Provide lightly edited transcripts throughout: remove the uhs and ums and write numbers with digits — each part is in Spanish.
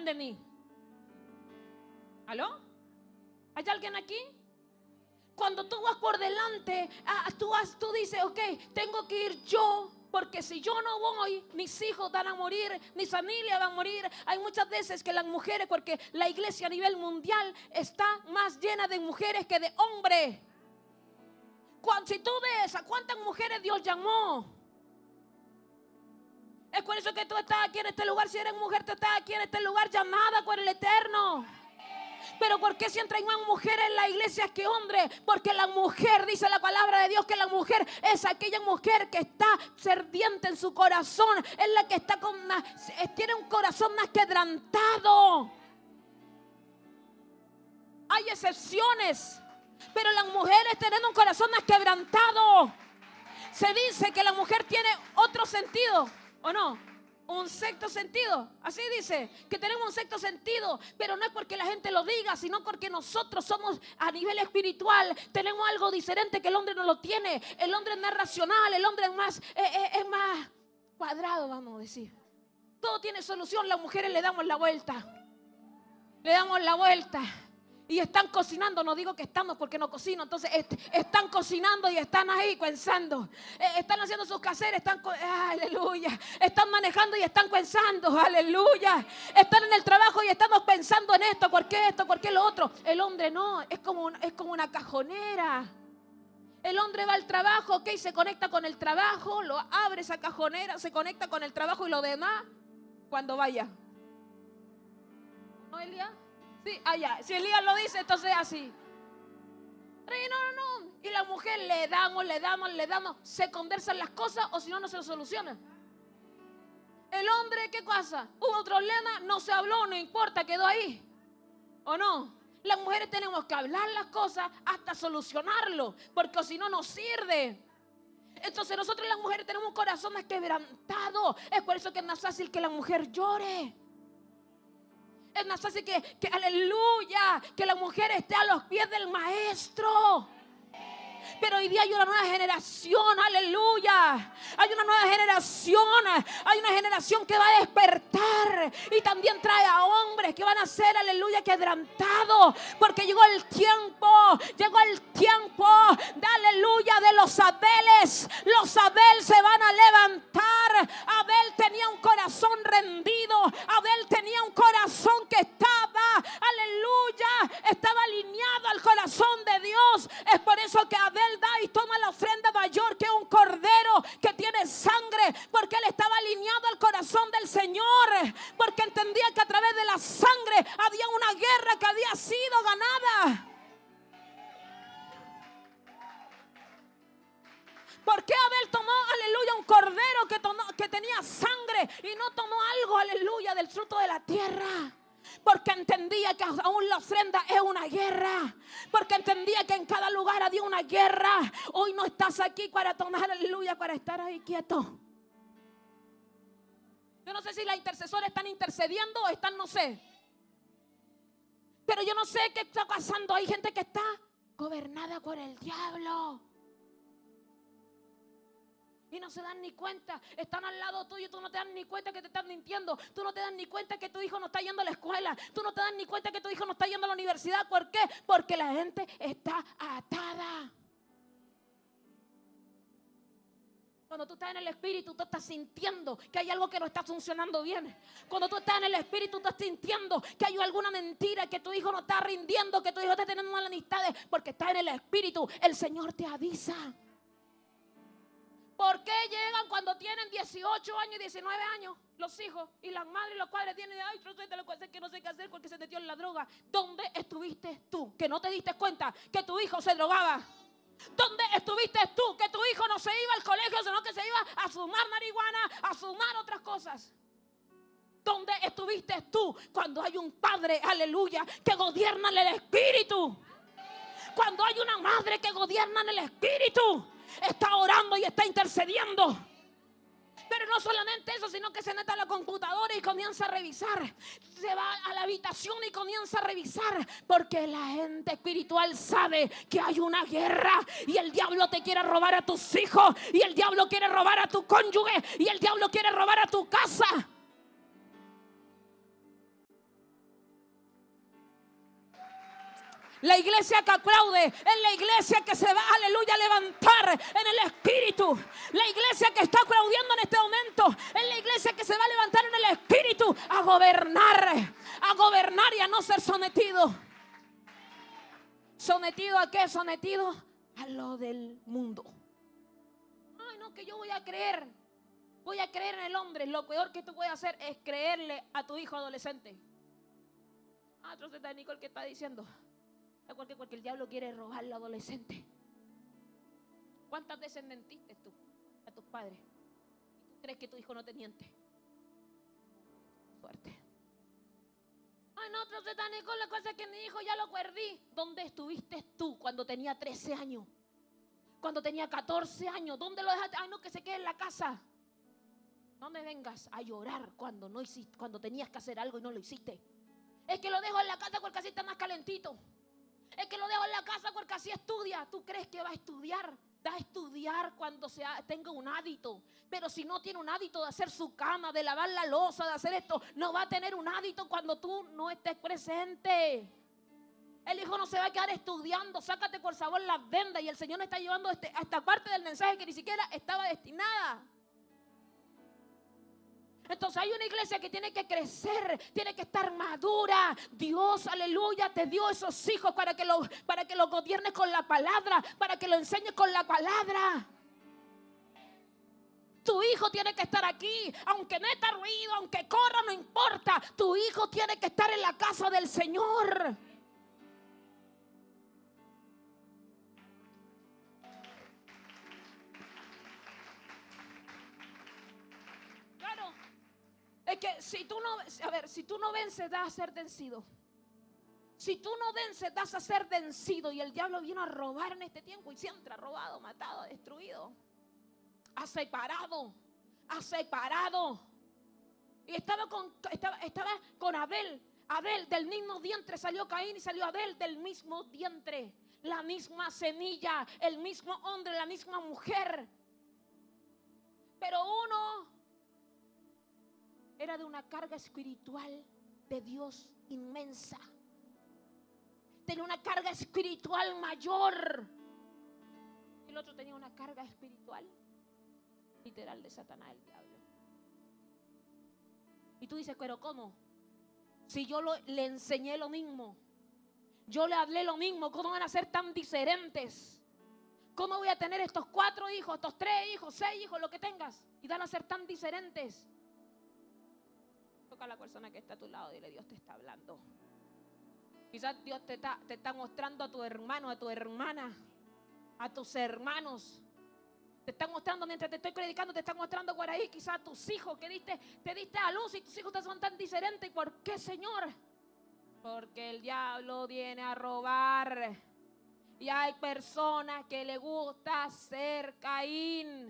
de mí. ¿Aló? ¿Hay alguien aquí? Cuando tú vas por delante, tú dices, ok, tengo que ir yo, porque si yo no voy, mis hijos van a morir, mi familia va a morir. Hay muchas veces que las mujeres, porque la iglesia a nivel mundial está más llena de mujeres que de hombres. Si tú ves a cuántas mujeres Dios llamó, es por eso que tú estás aquí en este lugar. Si eres mujer, tú estás aquí en este lugar llamada por el Eterno. Pero ¿por qué siempre hay más mujeres en la iglesia que hombres? Porque la mujer, dice la palabra de Dios, que la mujer es aquella mujer que está ferviente en su corazón, es la que está tiene un corazón más quebrantado. Hay excepciones, pero las mujeres tienen un corazón más quebrantado. Se dice que la mujer tiene otro sentido, ¿o no? Un sexto sentido, así dice, que tenemos un sexto sentido, pero no es porque la gente lo diga, sino porque nosotros somos a nivel espiritual, tenemos algo diferente que el hombre no lo tiene. El hombre es más racional, el hombre es más cuadrado, vamos a decir. Todo tiene solución, las mujeres le damos la vuelta. Le damos la vuelta. Y están cocinando, no digo que estamos porque no cocino, entonces están cocinando y están ahí pensando, están haciendo sus quehaceres, aleluya, están manejando y están pensando, aleluya, están en el trabajo y estamos pensando en esto, ¿por qué lo otro? El hombre no, es como una cajonera. El hombre va al trabajo, ok, se conecta con el trabajo, lo abre esa cajonera, se conecta con el trabajo y lo demás cuando vaya. ¿No, Elías? Sí, allá. Si Elías lo dice, entonces así. No. Y la mujer le damos. Se conversan las cosas o si no, no se solucionan. El hombre, ¿qué pasa? Hubo problema, no se habló, no importa, quedó ahí. ¿O no? Las mujeres tenemos que hablar las cosas hasta solucionarlo, porque si no, no sirve. Entonces nosotros las mujeres tenemos un corazón más quebrantado. Es por eso que es más fácil que la mujer llore. Es más fácil que aleluya, que la mujer esté a los pies del maestro. Pero hoy día hay una nueva generación, aleluya. Hay una nueva generación que va a despertar. Y también trae a hombres que van a ser, aleluya, quebrantados. Porque llegó el tiempo de, aleluya, de los Abeles. Los Abel se van a levantar. Abel tenía un corazón rendido. Abel tenía un corazón que estaba alineado al corazón de Dios. Es por eso que Abel da y toma la ofrenda mayor, que es un cordero que tiene sangre, porque él estaba alineado al corazón del Señor, porque entendía que a través de la sangre había una guerra que había sido ganada. ¿Por qué Abel tomó, aleluya, un cordero que tenía sangre y no tomó algo, aleluya, del fruto de la tierra? Porque entendía que aún la ofrenda es una guerra. Porque entendía que en cada lugar había una guerra. Hoy no estás aquí para tomar, aleluya, para estar ahí quieto. Yo no sé si las intercesoras están intercediendo o están, no sé. Pero yo no sé qué está pasando. Hay gente que está gobernada por el diablo. Y no se dan ni cuenta, están al lado tuyo, tú no te das ni cuenta que te están mintiendo, tú no te das ni cuenta que tu hijo no está yendo a la escuela, tú no te das ni cuenta que tu hijo no está yendo a la universidad. ¿Por qué? Porque la gente está atada. Cuando tú estás en el espíritu, tú estás sintiendo que hay algo que no está funcionando bien. Cuando tú estás en el espíritu, tú estás sintiendo que hay alguna mentira, que tu hijo no está rindiendo, que tu hijo está teniendo malas amistades, porque estás en el espíritu. El Señor te avisa. ¿Por qué llegan cuando tienen 18 años y 19 años los hijos? Y las madres y los padres tienen, ay, yo sé que no sé qué hacer porque se metió en la droga. ¿Dónde estuviste tú que no te diste cuenta que tu hijo se drogaba? ¿Dónde estuviste tú que tu hijo no se iba al colegio, sino que se iba a fumar marihuana, a fumar otras cosas? ¿Dónde estuviste tú cuando hay un padre, aleluya, que gobierna en el espíritu? Cuando hay una madre que gobierna en el espíritu, está orando y está intercediendo. Pero no solamente eso, sino que se mete a la computadora y comienza a revisar. Se va a la habitación y comienza a revisar. Porque la gente espiritual sabe que hay una guerra. Y el diablo te quiere robar a tus hijos. Y el diablo quiere robar a tu cónyuge. Y el diablo quiere robar a tu casa. La iglesia que aplaude es la iglesia que se va, aleluya, a levantar en el espíritu. La iglesia que está aplaudiendo en este momento es la iglesia que se va a levantar en el espíritu a gobernar y a no ser sometido. ¿Sometido a qué? Sometido a lo del mundo. Ay, no, que yo voy a creer en el hombre. Lo peor que tú puedes hacer es creerle a tu hijo adolescente. Entonces está Nicole, ¿qué está diciendo? Porque el diablo quiere robar al adolescente. ¿Cuántas veces mentiste tú a tus padres? ¿Y tú crees que tu hijo no te miente? Suerte. Ay, no, entonces está Nicole, la cosa es que mi hijo ya lo perdí. ¿Dónde estuviste tú cuando tenía 13 años? Cuando tenía 14 años, ¿dónde lo dejaste? Ay, no, que se quede en la casa. No me vengas a llorar cuando no hiciste, cuando tenías que hacer algo y no lo hiciste. Es que lo dejo en la casa porque así está más calentito. Es que lo dejo en la casa porque así estudia. ¿Tú crees que va a estudiar? Va a estudiar cuando tenga un hábito. Pero si no tiene un hábito de hacer su cama, de lavar la loza, de hacer esto, no va a tener un hábito cuando tú no estés presente. El hijo no se va a quedar estudiando. Sácate por favor las vendas. Y el Señor está llevando a esta parte del mensaje que ni siquiera estaba destinada. Entonces hay una iglesia que tiene que crecer, tiene que estar madura. Dios, aleluya, te dio esos hijos para que los gobiernes con la palabra, para que lo enseñes con la palabra. Tu hijo tiene que estar aquí, aunque meta ruido, aunque corra, no importa. Tu hijo tiene que estar en la casa del Señor. Claro, es que si tú no vences, vas a ser vencido. Si tú no vences, vas a ser vencido. Y el diablo vino a robar en este tiempo y siempre ha robado, matado, destruido. Ha separado. Y estaba con Abel. Abel, del mismo vientre salió Caín y salió Abel del mismo vientre. La misma semilla, el mismo hombre, la misma mujer. Pero uno era de una carga espiritual de Dios inmensa. Tenía una carga espiritual mayor. Y el otro tenía una carga espiritual literal de Satanás, el diablo. Y tú dices, pero ¿cómo? Si yo le enseñé lo mismo, yo le hablé lo mismo, ¿cómo van a ser tan diferentes? ¿Cómo voy a tener estos 4 hijos, estos 3 hijos, 6 hijos, lo que tengas, y van a ser tan diferentes? Toca a la persona que está a tu lado y dile, Dios te está hablando. Quizás Dios te está mostrando a tu hermano, a tu hermana, a tus hermanos. Te están mostrando, mientras te estoy predicando, te están mostrando por ahí quizás a tus hijos que te diste a luz y tus hijos son tan diferentes. ¿Por qué, Señor? Porque el diablo viene a robar. Y hay personas que le gusta ser Caín.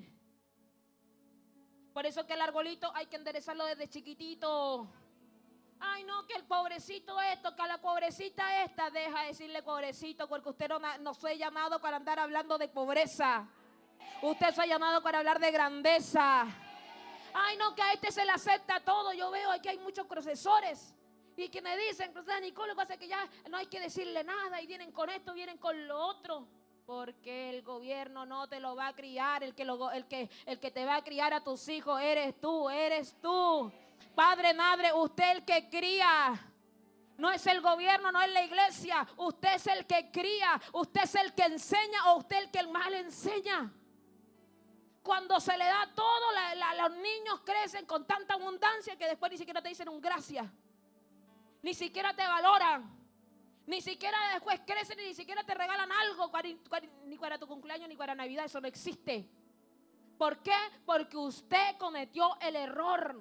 Por eso que el arbolito hay que enderezarlo desde chiquitito. Ay, no, que el pobrecito esto, que a la pobrecita esta. Deja de decirle pobrecito, porque usted no fue llamado para andar hablando de pobreza. Usted fue llamado para hablar de grandeza. Ay, no, que a este se le acepta todo. Yo veo aquí hay muchos profesores y que me dicen, profesora Nicole, pasa que ya no hay que decirle nada y vienen con esto, vienen con lo otro. Porque el gobierno no te lo va a criar. El que te va a criar a tus hijos eres tú. Padre, madre, usted el que cría. No es el gobierno, no es la iglesia. Usted es el que cría. Usted es el que enseña o usted el que mal enseña. Cuando se le da todo, los niños crecen con tanta abundancia que después ni siquiera te dicen un gracias. Ni siquiera te valoran. Ni siquiera después crecen y ni siquiera te regalan algo. Ni para tu cumpleaños ni para Navidad. Eso no existe. ¿Por qué? Porque usted cometió el error.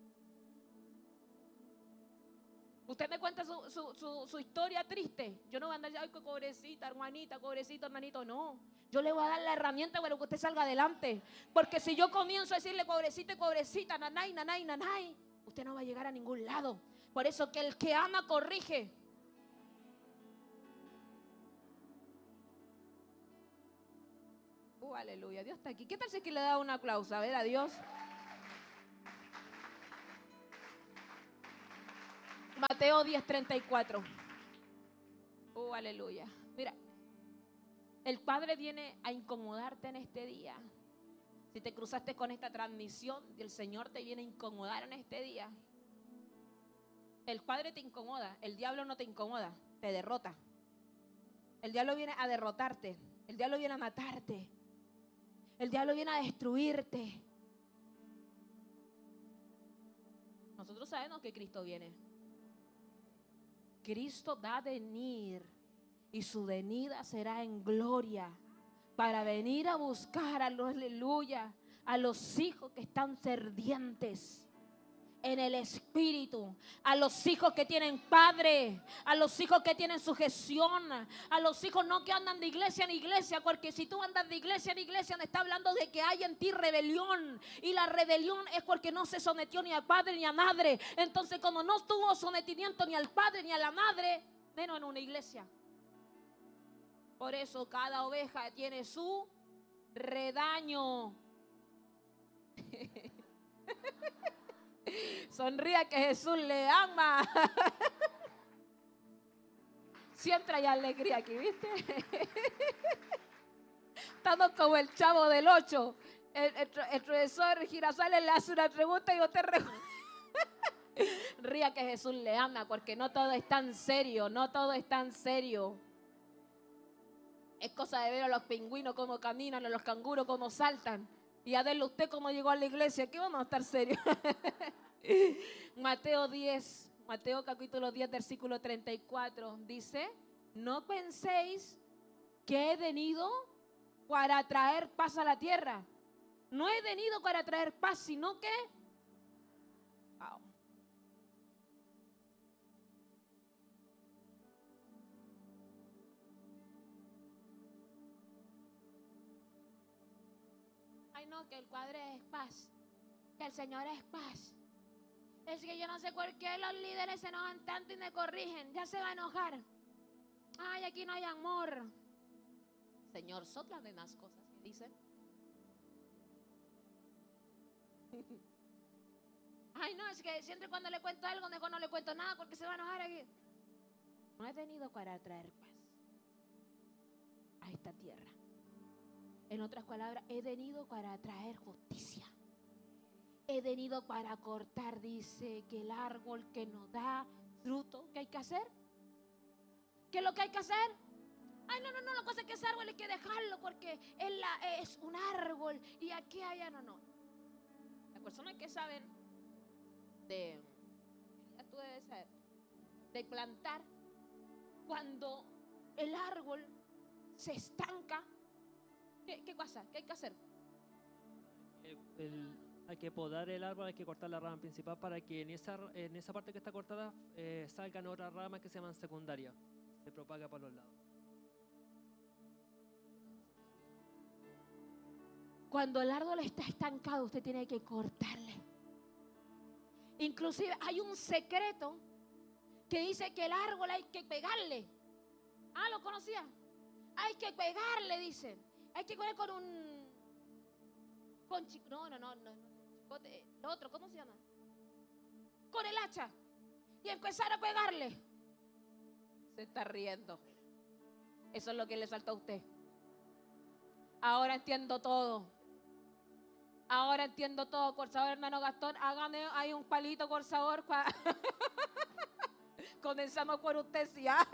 Usted me cuenta su historia triste. Yo no voy a andar, ay, pobrecita, hermanita, pobrecito, hermanito. No. Yo le voy a dar la herramienta para que usted salga adelante. Porque si yo comienzo a decirle pobrecito y pobrecita, nanay, nanay, nanay, usted no va a llegar a ningún lado. Por eso que el que ama corrige. Aleluya, Dios está aquí. ¿Qué tal si que le da un aplauso? A ver, a Dios. Mateo 10:34. Aleluya. Mira, el Padre viene a incomodarte en este día. Si te cruzaste con esta transmisión, el Señor te viene a incomodar en este día. El Padre te incomoda, el diablo no te incomoda, te derrota. El diablo viene a derrotarte, el diablo viene a matarte, el diablo viene a destruirte. Nosotros sabemos que Cristo viene. Cristo va a venir y su venida será en gloria para venir a buscar, aleluya, a los hijos que están sedientos en el espíritu, a los hijos que tienen padre, a los hijos que tienen sujeción, a los hijos no que andan de iglesia en iglesia, porque si tú andas de iglesia en iglesia, está hablando de que hay en ti rebelión, y la rebelión es porque no se sometió ni al padre ni a madre. Entonces, como no tuvo sometimiento ni al padre ni a la madre, menos en una iglesia. Por eso cada oveja tiene su redaño. Sonría que Jesús le ama. Siempre hay alegría aquí, ¿viste? Estamos como el Chavo del 8. El profesor Girasales le hace una pregunta y usted ría que Jesús le ama, porque no todo es tan serio, no todo es tan serio. Es cosa de ver a los pingüinos cómo caminan, a los canguros cómo saltan. Y a verle usted cómo llegó a la iglesia. ¿Qué vamos a estar serios? Mateo capítulo 10, versículo 34 dice: no penséis que he venido para traer paz a la tierra. No he venido para traer paz, sino que... Wow. Ay, no, que el Padre es paz, que el Señor es paz. Es que yo no sé por qué los líderes se enojan tanto y me corrigen. Ya se va a enojar. Ay, aquí no hay amor. Señor, sóplame más cosas que dicen. Ay, no, es que siempre cuando le cuento algo, mejor no le cuento nada porque se va a enojar aquí. No he venido para traer paz a esta tierra. En otras palabras, he venido para traer justicia. He venido para cortar, dice, que el árbol que no da fruto, ¿qué hay que hacer? ¿Qué es lo que hay que hacer? Ay, no, la cosa es que ese árbol hay que dejarlo porque él es un árbol y aquí allá, no. Las personas que saben tú debes saber, de plantar, cuando el árbol se estanca, ¿qué pasa? ¿Qué hay que hacer? Hay que podar el árbol, hay que cortar la rama principal para que en esa parte que está cortada salgan otras ramas que se llaman secundarias. Se propaga por los lados. Cuando el árbol está estancado, usted tiene que cortarle. Inclusive hay un secreto que dice que el árbol hay que pegarle. Ah, ¿lo conocía? Hay que pegarle, dicen. Hay que pegarle con un... Lo otro, ¿cómo se llama? Con el hacha. Y empezar a pegarle. Se está riendo. Eso es lo que le falta a usted. Ahora entiendo todo. Ahora entiendo todo. Corzador, hermano Gastón, hágame ahí un palito, corzador. Comenzamos por usted, sí. ¿Ah?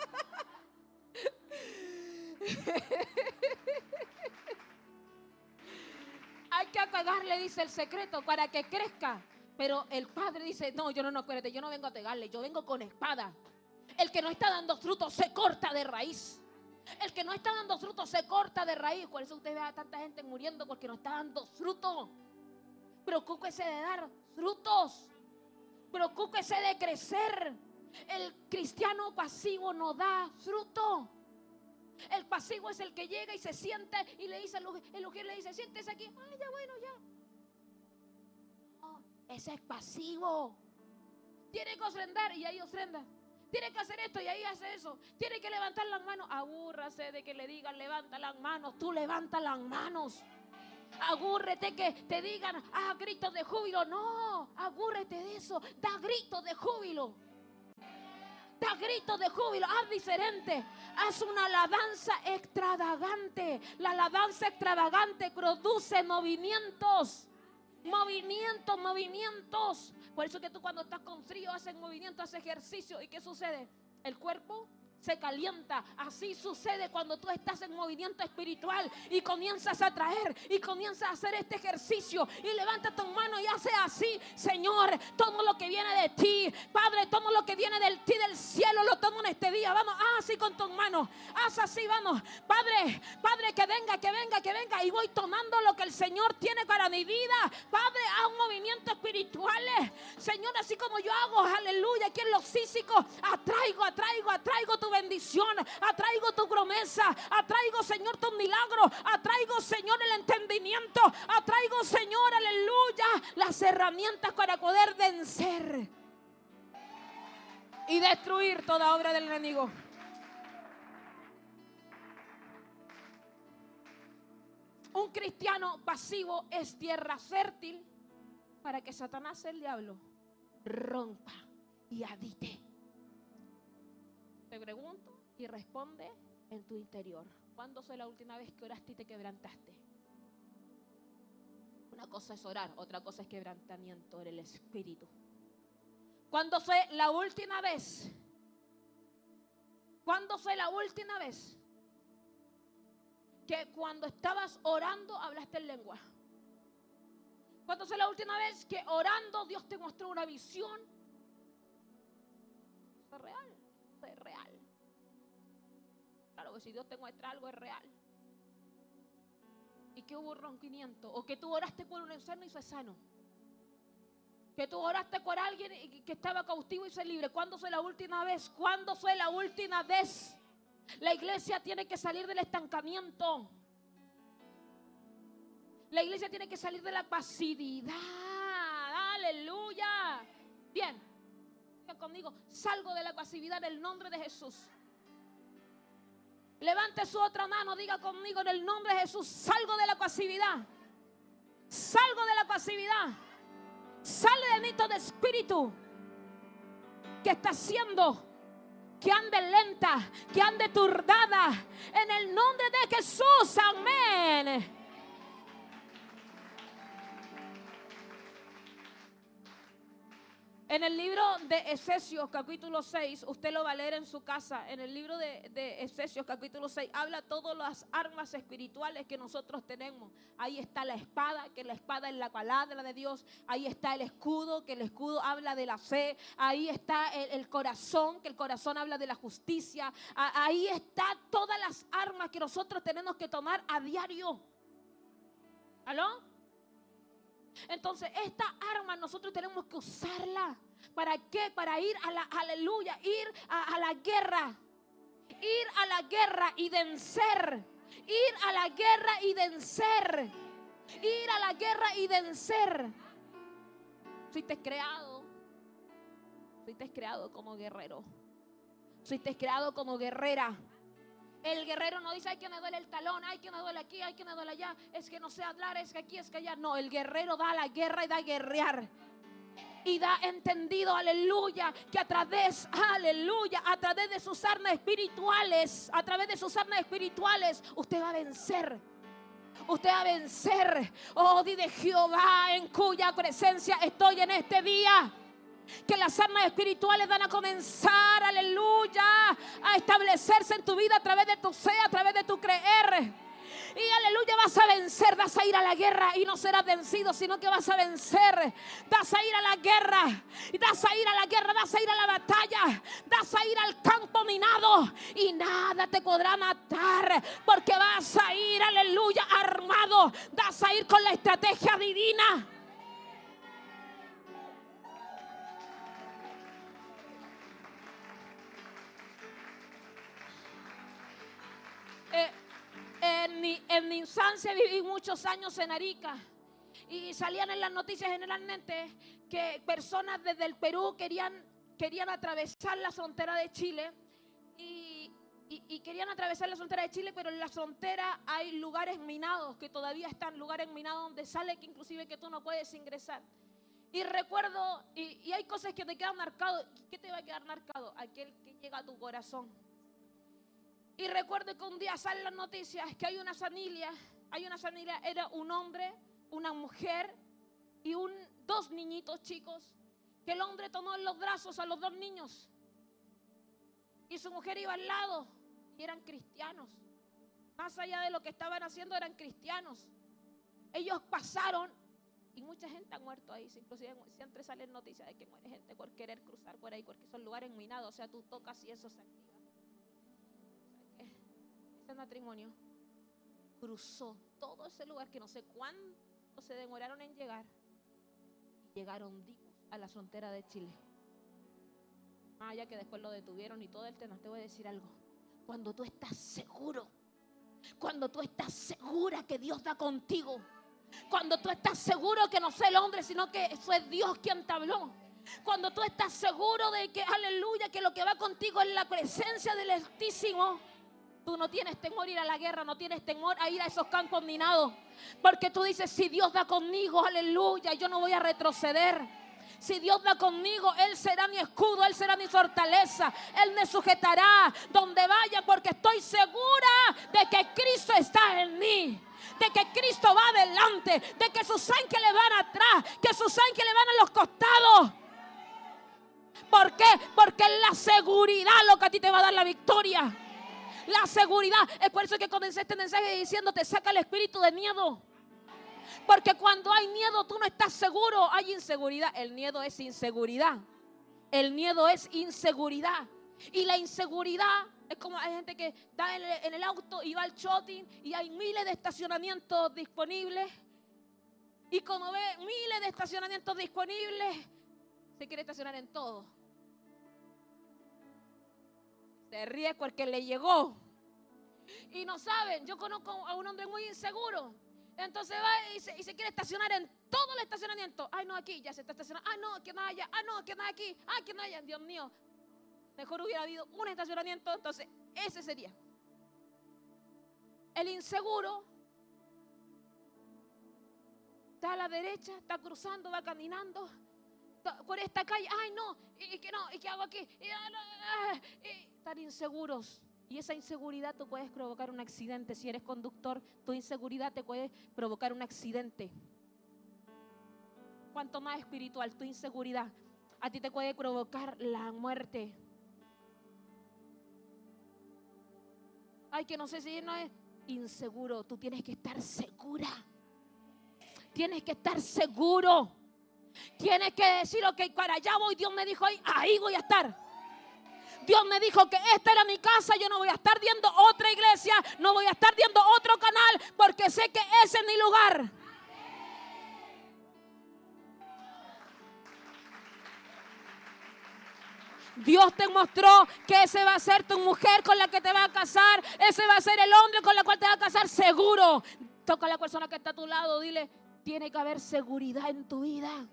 Hay que pegarle, dice el secreto, para que crezca. Pero el padre dice, no, espérate, yo no vengo a pegarle, yo vengo con espada. El que no está dando fruto se corta de raíz. El que no está dando fruto se corta de raíz. Por eso usted ve a tanta gente muriendo, porque no está dando fruto. Preocúpese de dar frutos. Preocúpese de crecer. El cristiano pasivo no da fruto. El pasivo es el que llega y se sienta y le dice, el ujier le dice, siéntese aquí. Ay, ya bueno, ya. No, ese es pasivo. Tiene que ofrendar y ahí ofrenda. Tiene que hacer esto y ahí hace eso. Tiene que levantar las manos. Abúrrase de que le digan levanta las manos. Tú levanta las manos. Agúrrete que te digan gritos de júbilo. No, agúrrete de eso. Da gritos de júbilo. Da gritos de júbilo, haz diferente, haz una alabanza extravagante. La alabanza extravagante produce movimientos. Movimientos. Por eso que tú cuando estás con frío haces movimiento, haces ejercicio. ¿Y qué sucede? El cuerpo se calienta. Así sucede cuando tú estás en movimiento espiritual y comienzas a traer y comienzas a hacer este ejercicio y levanta tu mano y hace así: Señor, todo lo que viene de ti, Padre, todo lo que viene de ti del cielo lo tomo en este día. Vamos, haz así con tus manos, haz así, vamos, Padre, que venga, y voy tomando lo que el Señor tiene para mi vida. Padre, haz un movimiento espiritual, Señor, así como yo hago, aleluya, aquí en los físicos, atraigo tu bendición, atraigo tu promesa, atraigo, Señor, tu milagro, atraigo, Señor, el entendimiento, atraigo, Señor, aleluya, las herramientas para poder vencer y destruir toda obra del enemigo. Un cristiano pasivo es tierra fértil para que Satanás, el diablo, rompa y habite. Te pregunto y responde en tu interior: ¿cuándo fue la última vez que oraste y te quebrantaste? Una cosa es orar, otra cosa es quebrantamiento en el espíritu. ¿Cuándo fue la última vez? ¿Cuándo fue la última vez que cuando estabas orando hablaste en lengua? ¿Cuándo fue la última vez que orando Dios te mostró una visión? Eso es real. Es real. Claro que si Dios te muestra algo es real. Y que hubo un rompimiento, o que tú oraste por un enfermo y fue sano, que tú oraste por alguien que estaba cautivo y fue libre. ¿Cuándo fue la última vez? ¿Cuándo fue la última vez? La iglesia tiene que salir del estancamiento. La iglesia tiene que salir de la pasividad. Aleluya. Bien, diga conmigo: salgo de la pasividad en el nombre de Jesús. Levante su otra mano, diga conmigo: en el nombre de Jesús, salgo de la pasividad. Salgo de la pasividad. Sale de mí todo espíritu que está haciendo que ande lenta, que ande turbada. En el nombre de Jesús, amén. En el libro de Efesios capítulo 6, usted lo va a leer en su casa. En el libro de Efesios capítulo 6 habla todas las armas espirituales que nosotros tenemos. Ahí está la espada, que la espada es la palabra de Dios. Ahí está el escudo, que el escudo habla de la fe. Ahí está el corazón, que el corazón habla de la justicia. Ahí está todas las armas que nosotros tenemos que tomar a diario. ¿Aló? Entonces esta arma nosotros tenemos que usarla. ¿Para qué? Para ir a la, aleluya, ir a la guerra. Ir a la guerra y vencer. Ir a la guerra y vencer. Ir a la guerra y vencer. Fuiste creado como guerrero. Fuiste creado como guerrera. El guerrero no dice: ay, que me duele el talón, ay, que me duele aquí, ay, que me duele allá, es que no sé hablar, es que aquí, es que allá. No, el guerrero da la guerra y da a guerrear. Y da entendido, aleluya, que a través de sus armas espirituales, usted va a vencer. Usted va a vencer. Oh, di de Jehová, en cuya presencia estoy en este día. Que las armas espirituales van a comenzar, aleluya, a establecerse en tu vida a través de tu fe, a través de tu creer. Y aleluya, vas a vencer, vas a ir a la guerra y no serás vencido, sino que vas a vencer. Vas a ir a la guerra, vas a ir a la guerra, vas a ir a la batalla, vas a ir al campo minado y nada te podrá matar, porque vas a ir, aleluya, armado, vas a ir con la estrategia divina. En mi infancia viví muchos años en Arica y salían en las noticias generalmente que personas desde el Perú querían atravesar la frontera de Chile y querían atravesar la frontera de Chile, pero en la frontera hay lugares minados, que todavía están lugares minados donde sale que inclusive que tú no puedes ingresar. Y recuerdo, y hay cosas que te quedan marcado. ¿Qué te va a quedar marcado? Aquel que llega a tu corazón. Y recuerdo que un día salen las noticias que hay una familia, era un hombre, una mujer y dos niñitos chicos, que el hombre tomó en los brazos a los dos niños y su mujer iba al lado y eran cristianos. Más allá de lo que estaban haciendo, eran cristianos. Ellos pasaron y mucha gente ha muerto ahí. Inclusive siempre salen noticias de que muere gente por querer cruzar por ahí, porque son lugares minados. O sea, tú tocas y eso se activa. O sea, que ese matrimonio cruzó todo ese lugar que no sé cuánto se demoraron en llegar, y llegaron vivos a la frontera de Chile. Más allá que después lo detuvieron y todo el tema. Te voy a decir algo: cuando tú estás seguro, cuando tú estás segura que Dios da contigo, cuando tú estás seguro que no es el hombre, sino que eso es Dios quien te habló, cuando tú estás seguro de que, aleluya, que lo que va contigo es la presencia del Altísimo, tú no tienes temor a ir a la guerra, no tienes temor a ir a esos campos minados, porque tú dices: si Dios da conmigo, aleluya, yo no voy a retroceder. Si Dios va conmigo, Él será mi escudo, Él será mi fortaleza, Él me sujetará donde vaya, porque estoy segura de que Cristo está en mí, de que Cristo va adelante, de que sus ángeles van atrás, que sus ángeles van a los costados. ¿Por qué? Porque es la seguridad lo que a ti te va a dar la victoria. La seguridad. Es por eso que comencé este mensaje diciéndote: saca el espíritu de miedo. Porque cuando hay miedo, tú no estás seguro, hay inseguridad. El miedo es inseguridad. El miedo es inseguridad. Y la inseguridad es como hay gente que está en el auto y va al shopping y hay miles de estacionamientos disponibles. Y como ve miles de estacionamientos disponibles, se quiere estacionar en todo. Se ríe porque le llegó. Y no saben, yo conozco a un hombre muy inseguro. Entonces va y se quiere estacionar en todo el estacionamiento. Ay, no, aquí ya se está estacionando. Ay, no, que no allá. Ay, no, que no aquí. Ay, que no allá. Dios mío, mejor hubiera habido un estacionamiento. Entonces ese sería. El inseguro está a la derecha, está cruzando, va caminando por esta calle. Ay, no, y que no, y qué hago aquí. Y están inseguros. Y esa inseguridad tú puedes provocar un accidente. Si eres conductor, tu inseguridad te puede provocar un accidente. Cuanto más espiritual, tu inseguridad a ti te puede provocar la muerte. Ay, que no sé si no es inseguro. Tú tienes que estar segura. Tienes que estar seguro. Tienes que decir: ok, para allá voy. Dios me dijo ahí voy a estar. Dios me dijo que esta era mi casa. Yo no voy a estar viendo otra iglesia, no voy a estar viendo otro canal, porque sé que ese es mi lugar. Dios te mostró que ese va a ser tu mujer con la que te va a casar. Ese va a ser el hombre con el cual te va a casar, seguro. Toca a la persona que está a tu lado, dile: tiene que haber seguridad en tu vida.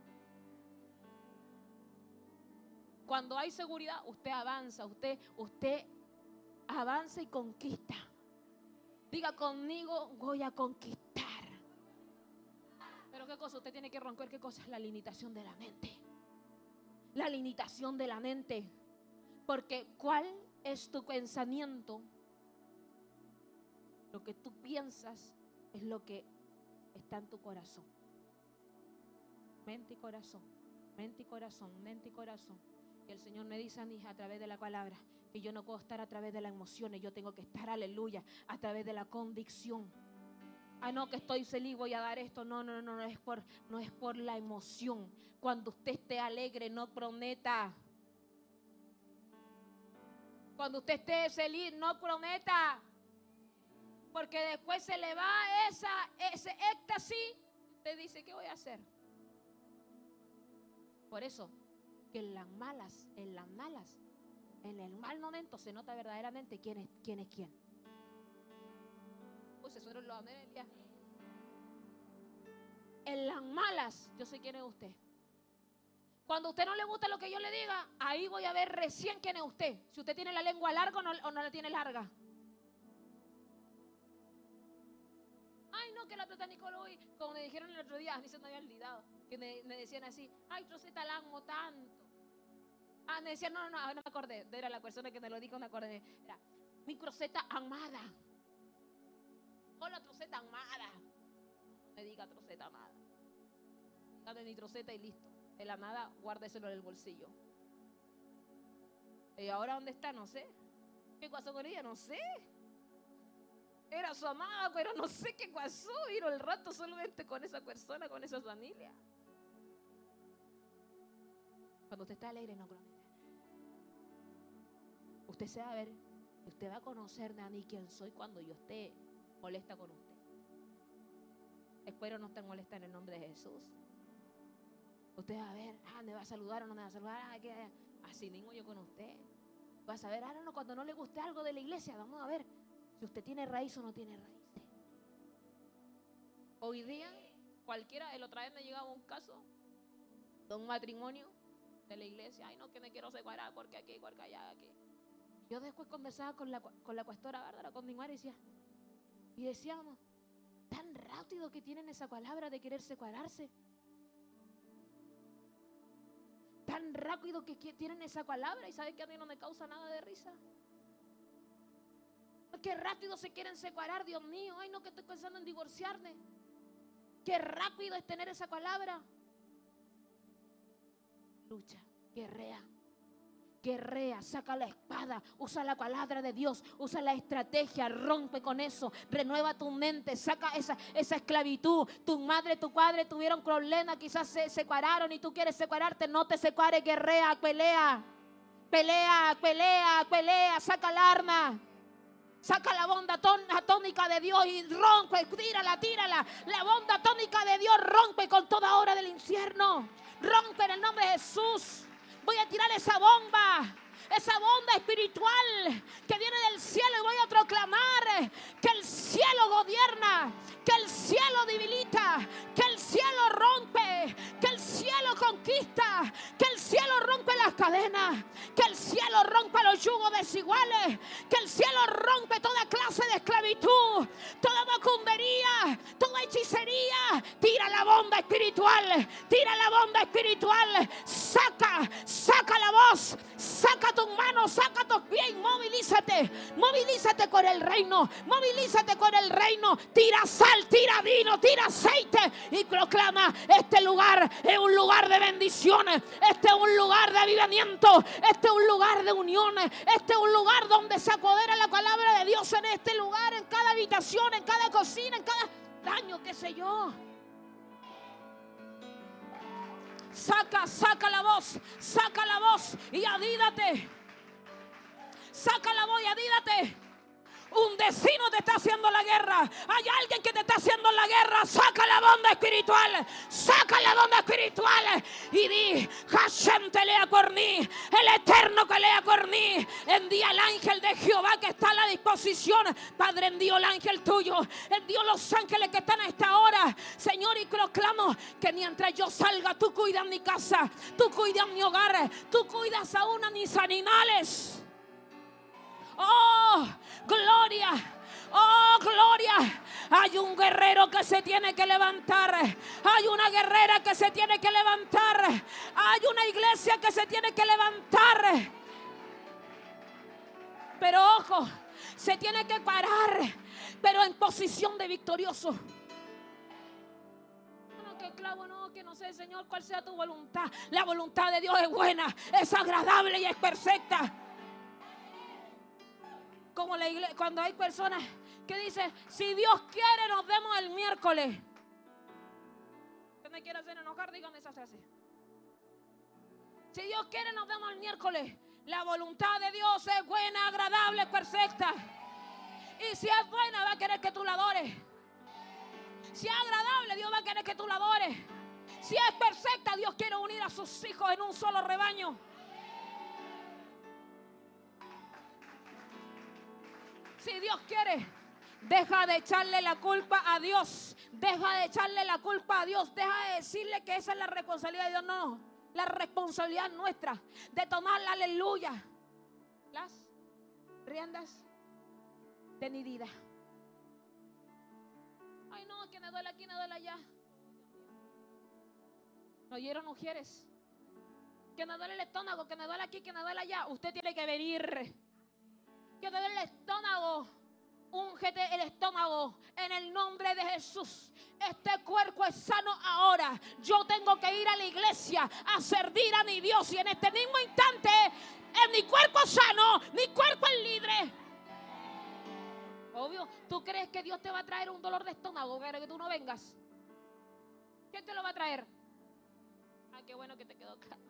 Cuando hay seguridad, usted avanza, usted avanza y conquista. Diga conmigo: voy a conquistar. Pero ¿qué cosa? Usted tiene que romper. ¿Qué cosa? La limitación de la mente. La limitación de la mente. Porque ¿cuál es tu pensamiento? Lo que tú piensas es lo que está en tu corazón. Mente y corazón, mente y corazón, mente y corazón. Y el Señor me dice a mí a través de la palabra que yo no puedo estar a través de las emociones. Yo tengo que estar, aleluya, a través de la convicción. Ah, no, que estoy feliz, voy a dar esto. No es por la emoción. Cuando usted esté alegre, no prometa. Cuando usted esté feliz, no prometa. Porque después se le va ese éxtasis. Usted dice: ¿qué voy a hacer? Por eso, que en el mal momento se nota verdaderamente quién es quién. Pues eso era lo de Elías. En las malas, yo sé quién es usted. Cuando a usted no le gusta lo que yo le diga, ahí voy a ver recién quién es usted. Si usted tiene la lengua larga o no la tiene larga. Ay, no, no, que la platánico y como me dijeron el otro día, ni se me había olvidado, que me decían así, ay, Rosetta, la amo tanto. Me decían, no me acordé, era la persona que me lo dijo, me acordé, era, mi Rosetta amada. Hola, Rosetta amada. No me diga Rosetta amada. Dígame mi Rosetta y listo. El amada, guárdeselo en el bolsillo. ¿Y ahora dónde está? No sé. ¿Qué pasó con ella? No sé. Era su amada, pero no sé qué pasó. Vino el rato solamente con esa persona, con esa familia. Cuando usted está alegre, no promete. Usted se va a ver y usted va a conocer a mí quién soy cuando yo esté molesta con usted. Espero no estar molesta en el nombre de Jesús. Usted va a ver, me va a saludar o no me va a saludar. Así mismo yo con usted. Va a saber, no, cuando no le guste algo de la iglesia, vamos a ver si usted tiene raíz o no tiene raíces. Hoy día, cualquiera, el otra vez me llegaba un caso de un matrimonio de la iglesia. Ay, no, que me quiero separar porque aquí, porque allá, aquí. Yo después conversaba con la pastora Bárbara, con mi madre, y decíamos, tan rápido que tienen esa palabra de querer separarse. Tan rápido que tienen esa palabra. Y saben que a mí no me causa nada de risa. Qué rápido se quieren separar, Dios mío. Ay, no, que estoy pensando en divorciarme. Qué rápido es tener esa palabra. Lucha, guerrea, saca la espada, usa la palabra de Dios, usa la estrategia, rompe con eso, renueva tu mente, saca esa esclavitud. Tu madre, tu padre tuvieron problemas, quizás se separaron y tú quieres separarte. No te separes, guerrea, pelea, saca el arma. Saca la bomba atómica de Dios y rompe, tírala. La bomba atómica de Dios rompe con toda obra del infierno. Rompe en el nombre de Jesús. Voy a tirar esa bomba espiritual que viene del cielo, y voy a proclamar que el cielo gobierna, que el cielo debilita, que el cielo rompe, que el cielo conquista, que el cielo rompe las cadenas, que el cielo rompe los yugos desiguales, que el cielo rompe toda clase de esclavitud, toda macumbería, toda hechicería. Tira la bomba espiritual, saca la voz, saca tus manos, saca tus pies y movilízate con el reino, tira sal, tira vino, tira aceite y proclama: este lugar es un lugar de bendiciones, este es un lugar de avivamiento, este es un lugar de uniones, este es un lugar donde se apodera la palabra de Dios. En este lugar, en cada habitación, en cada cocina, en cada baño, qué sé yo. Saca la voz y adídate. Saca la voz y adídate. Un vecino te está haciendo la guerra. Hay alguien que te está haciendo la guerra. Saca la bomba espiritual. Y di: Hashem te lea por mí. El Eterno que lea por mí. Envía el ángel de Jehová que está a la disposición. Padre, envío el ángel tuyo. Envío los ángeles que están a esta hora, Señor, y proclamo que mientras yo salga, tú cuidas mi casa, tú cuidas mi hogar, tú cuidas aún a mis animales. Oh, gloria. Hay un guerrero que se tiene que levantar. Hay una guerrera que se tiene que levantar. Hay una iglesia que se tiene que levantar. Pero ojo, se tiene que parar, pero en posición de victorioso. No, que clavo, no, que no sé, Señor, cuál sea tu voluntad. La voluntad de Dios es buena, es agradable y es perfecta. Como la iglesia, cuando hay personas que dicen: si Dios quiere nos vemos el miércoles. ¿Usted me quiere hacer enojar? Dígame esa frase. Si Dios quiere nos vemos el miércoles. La voluntad de Dios es buena, agradable, perfecta. Y si es buena, va a querer que tú la adores. Si es agradable, Dios va a querer que tú la adores. Si es perfecta, Dios quiere unir a sus hijos en un solo rebaño. Si Dios quiere, deja de echarle la culpa a Dios. Deja de decirle que esa es la responsabilidad de Dios. No, la responsabilidad nuestra de tomar la aleluya, las riendas de mi vida. Ay, no, que me duele aquí, me duele allá. ¿No oyeron, mujeres? Que me duele el estómago, que me duele aquí, que me duele allá. Usted tiene que venir. Que me duele el estómago. Úngete el estómago en el nombre de Jesús. Este cuerpo es sano ahora. Yo tengo que ir a la iglesia a servir a mi Dios. Y en este mismo instante, en mi cuerpo sano, mi cuerpo es libre. Obvio, ¿tú crees que Dios te va a traer un dolor de estómago para que tú no vengas? ¿Quién te lo va a traer? Ah, qué bueno que te quedó claro.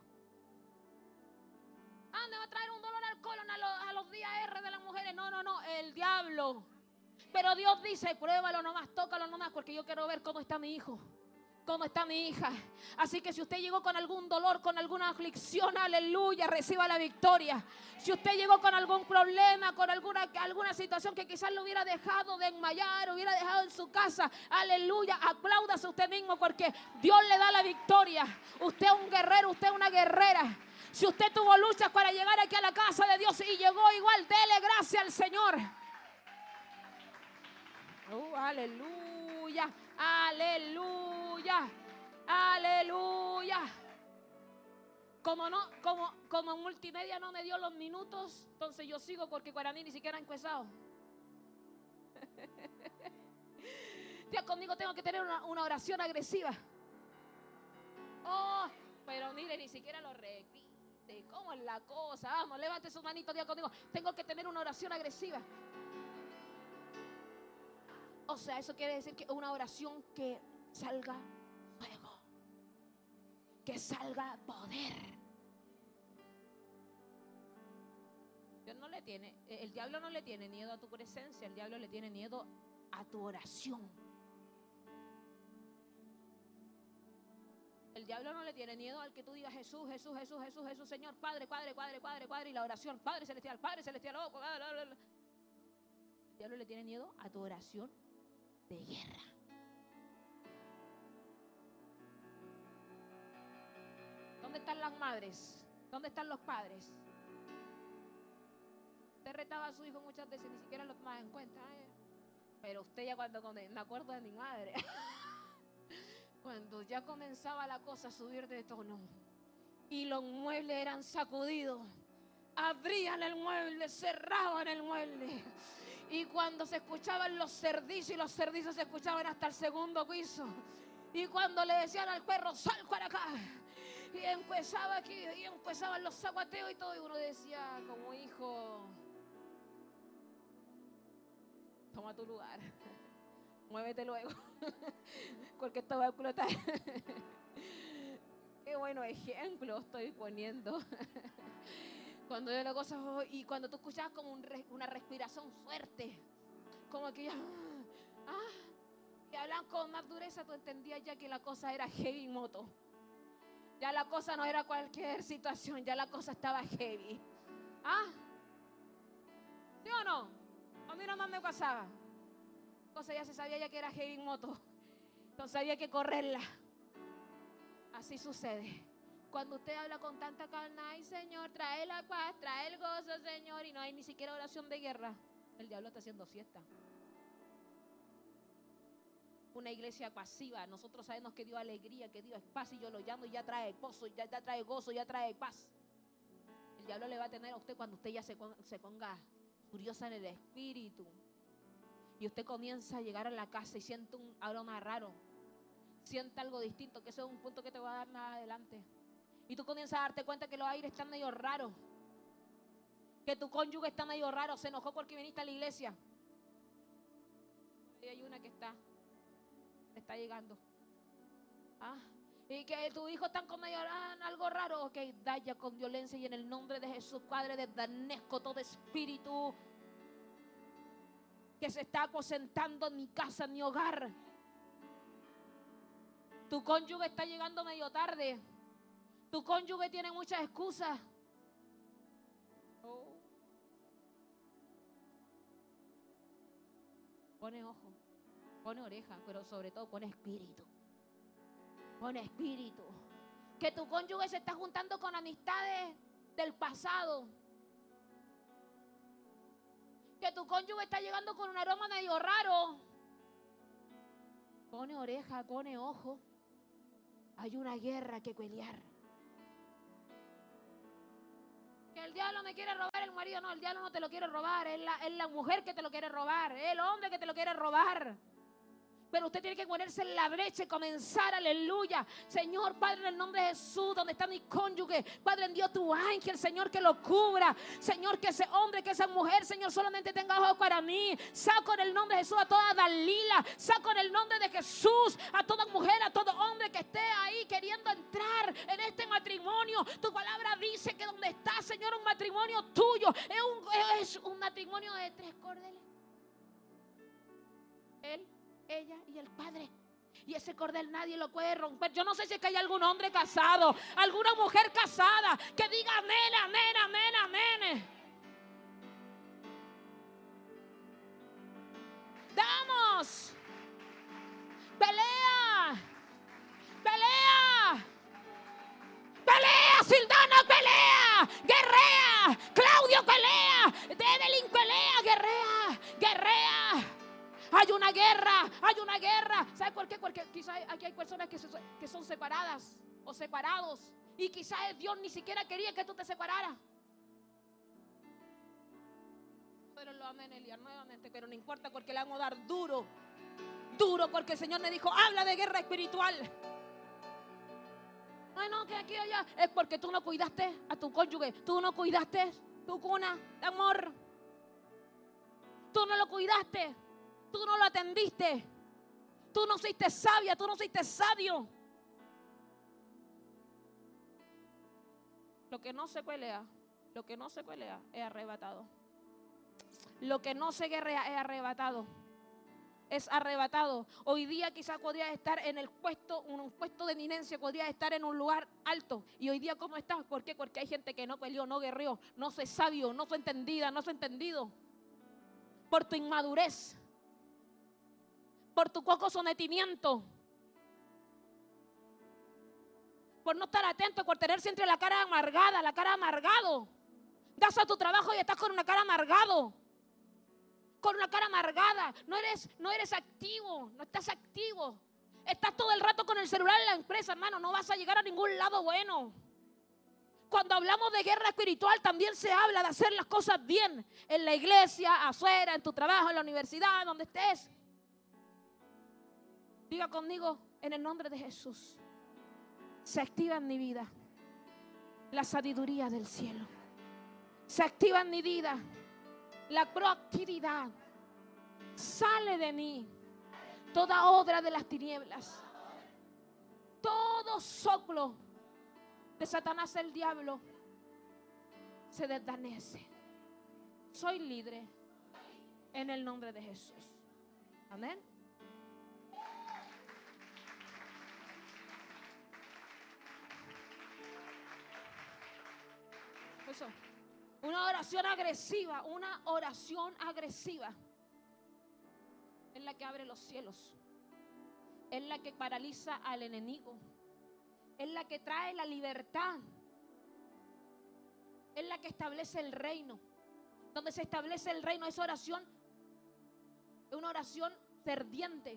Ah, me va a traer un dolor al colon a los días R de las mujeres. No, el diablo. Pero Dios dice, pruébalo nomás, tócalo nomás, porque yo quiero ver cómo está mi hijo, cómo está mi hija. Así que si usted llegó con algún dolor, con alguna aflicción, aleluya, reciba la victoria. Si usted llegó con algún problema, con alguna situación que quizás lo hubiera dejado de enmayar, hubiera dejado en su casa, aleluya, apláudase usted mismo, porque Dios le da la victoria. Usted es un guerrero, usted es una guerrera. Si usted tuvo luchas para llegar aquí a la casa de Dios y llegó igual, dele gracias al Señor. Aleluya, aleluya, aleluya. Como multimedia no me dio los minutos, entonces yo sigo porque Guaraní ni siquiera ha empezado. Dios conmigo, tengo que tener una oración agresiva. Oh, pero mire, ni siquiera lo repite. ¿Cómo es la cosa? Vamos, levante sus manitos, Dios conmigo. Tengo que tener una oración agresiva. O sea, eso quiere decir que una oración que salga fuego, que salga poder. Dios no le tiene, el diablo no le tiene miedo a tu presencia, el diablo le tiene miedo a tu oración. El diablo no le tiene miedo al que tú digas Jesús, Jesús, Jesús, Jesús, Jesús, Señor, Padre, Padre, Padre, Padre, Padre, y la oración, Padre celestial, oh, bla, bla, bla. El diablo le tiene miedo a tu oración de guerra. ¿Dónde están las madres? ¿Dónde están los padres? Usted retaba a su hijo muchas veces, ni siquiera lo tomaba en cuenta, pero usted ya cuando me acuerdo de mi madre, cuando ya comenzaba la cosa a subir de tono y los muebles eran sacudidos, abrían el mueble, cerraban el mueble. Y cuando se escuchaban los cerdizos, y los cerdizos se escuchaban hasta el segundo piso. Y cuando le decían al perro, sal para acá, y empezaba aquí, y empezaban los zapateos y todo, y uno decía, como hijo, toma tu lugar, muévete luego, porque esto va a explotar. Qué bueno ejemplo estoy poniendo. Cuando yo la cosa, y cuando tú escuchabas como una respiración fuerte, como que ya, y hablan con más dureza, tú entendías ya que la cosa era heavy moto. Ya la cosa no era cualquier situación, ya la cosa estaba heavy. ¿Sí o no? A mí nomás me pasaba. La cosa ya se sabía ya que era heavy moto, entonces había que correrla. Así sucede. Cuando usted habla con tanta calma, ay Señor, trae la paz, trae el gozo, Señor, y no hay ni siquiera oración de guerra, el diablo está haciendo fiesta. Una iglesia pasiva, nosotros sabemos que dio alegría, que dio paz, y yo lo llamo y ya trae gozo, ya trae gozo, ya trae paz. El diablo le va a tener a usted cuando usted ya se ponga furiosa en el espíritu. Y usted comienza a llegar a la casa y siente un aroma raro, siente algo distinto, que eso es un punto que te va a dar más adelante. Y tú comienzas a darte cuenta que los aires están medio raros, que tu cónyuge está medio raro, se enojó porque viniste a la iglesia. Y hay una que está llegando. Y que tu hijo está con medio algo raro. Ok, da ya con violencia y en el nombre de Jesús, Padre, desvanezco todo espíritu que se está aposentando en mi casa, en mi hogar. Tu cónyuge está llegando medio tarde. Tu cónyuge tiene muchas excusas. Pone ojo, pone oreja, pero sobre todo pone espíritu. Pone espíritu. Que tu cónyuge se está juntando con amistades del pasado. Que tu cónyuge está llegando con un aroma medio raro. Pone oreja, pone ojo. Hay una guerra que pelear. Que el diablo me quiere robar el marido. No, el diablo no te lo quiere robar. Es la mujer que te lo quiere robar. Es el hombre que te lo quiere robar. Pero usted tiene que ponerse en la brecha y comenzar, aleluya. Señor, Padre, en el nombre de Jesús, donde está mi cónyuge, Padre, envío tu ángel, Señor, que lo cubra. Señor, que ese hombre, que esa mujer, Señor, solamente tenga ojos para mí. Saco en el nombre de Jesús a toda Dalila. Saco en el nombre de Jesús a toda mujer, a todo hombre que esté ahí queriendo entrar en este matrimonio. Tu palabra dice que donde está, Señor, un matrimonio tuyo es un matrimonio de 3 cordeles. Él, ella y el padre. Y ese cordel nadie lo puede romper. Yo no sé si es que hay algún hombre casado, alguna mujer casada que diga amén, amén, amén, amén. Damos. Pelea. Pelea. Pelea, Sildana, pelea. Guerrea. Claudio, pelea. Evelyn, pelea. Guerrea. Guerrea. Hay una guerra, hay una guerra. ¿Sabe por qué? Porque quizás aquí hay personas que son separadas o separados. Y quizás Dios ni siquiera quería que tú te separaras. Pero lo amé en Elías nuevamente, pero no importa porque le vamos a dar duro. Duro porque el Señor me dijo, habla de guerra espiritual. Ay, no, que aquí allá. Es porque tú no cuidaste a tu cónyuge. Tú no cuidaste tu cuna de amor. Tú no lo cuidaste. Tú no lo atendiste. Tú no fuiste sabia, tú no fuiste sabio. Lo que no se pelea, es arrebatado. Lo que no se guerrea es arrebatado. Es arrebatado. Hoy día quizás podrías estar en el puesto, un puesto de eminencia, podrías estar en un lugar alto. Y hoy día, ¿cómo estás? ¿Por qué? Porque hay gente que no peleó, no guerreó, no fue sabio, no fue entendida, no fue entendido. Por tu inmadurez. Por tu poco sometimiento, por no estar atento, por tener siempre la cara amargada, la cara amargado. Das a tu trabajo y estás con una cara amargado, con una cara amargada. No eres activo, no estás activo. Estás todo el rato con el celular en la empresa, hermano, no vas a llegar a ningún lado bueno. Cuando hablamos de guerra espiritual también se habla de hacer las cosas bien, en la iglesia, afuera, en tu trabajo, en la universidad, donde estés. Diga conmigo, en el nombre de Jesús, se activa en mi vida la sabiduría del cielo. Se activa en mi vida la proactividad. Sale de mí toda obra de las tinieblas. Todo soplo de Satanás el diablo se desvanece. Soy libre en el nombre de Jesús. Amén. Eso. Una oración agresiva es la que abre los cielos, es la que paraliza al enemigo, es la que trae la libertad, es la que establece el reino. Donde se establece el reino, esa oración es una oración ferviente.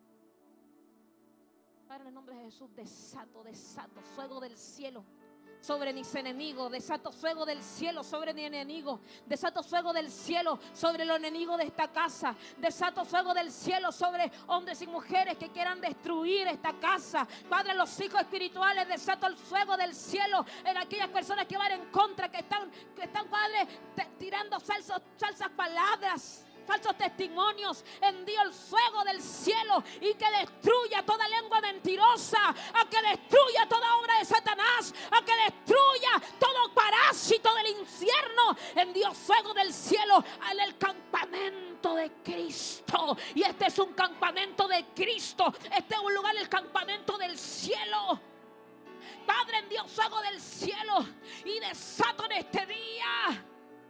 Padre, en el nombre de Jesús, desato fuego del cielo sobre mis enemigos, desato fuego del cielo sobre mi enemigo, desato fuego del cielo sobre los enemigos de esta casa, desato fuego del cielo sobre hombres y mujeres que quieran destruir esta casa. Padre, los hijos espirituales, desato el fuego del cielo en aquellas personas que van en contra, que están Padre, tirando falsas palabras, falsos testimonios. Envío el fuego del cielo y que destruya toda lengua mentirosa, a que destruya toda obra de Satanás, a que destruya todo parásito del infierno. Envío fuego del cielo en el campamento de Cristo. Y este es un campamento de Cristo. Este es un lugar, el campamento del cielo. Padre, envío fuego del cielo y desato en este día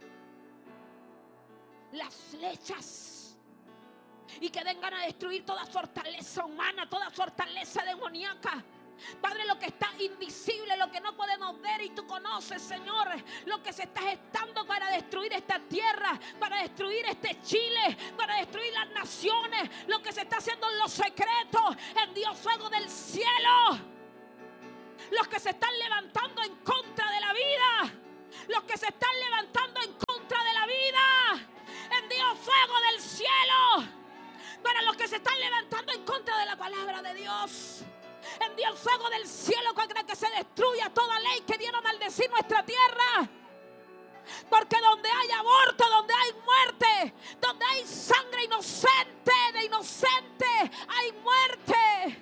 las flechas, y que vengan a destruir toda fortaleza humana, toda fortaleza demoníaca. Padre, lo que está invisible, lo que no podemos ver y tú conoces, Señor, lo que se está gestando para destruir destruir esta tierra, para destruir este Chile, para destruir las naciones, lo que se está haciendo en los secretos, el Dios fuego del cielo, los que se están levantando en contra de la vida, los que se están levantando en contra de la vida, el Dios fuego del cielo, para los que se están levantando en contra de la palabra de Dios. Envía el fuego del cielo para que se destruya toda ley que viene a maldecir nuestra tierra. Porque donde hay aborto, donde hay muerte, donde hay sangre inocente, de inocente, hay muerte.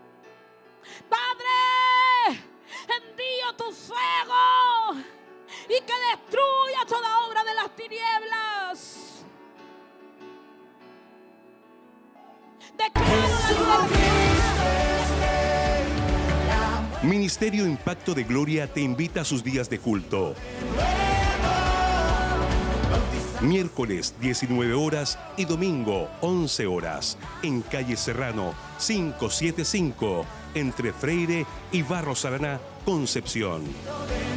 Padre, envío tu fuego y que destruya toda obra de las tinieblas. Declaro la libertad. Ministerio Impacto de Gloria te invita a sus días de culto. Miércoles 19 horas y domingo 11 horas en calle Serrano 575 entre Freire y Barros Arana, Concepción.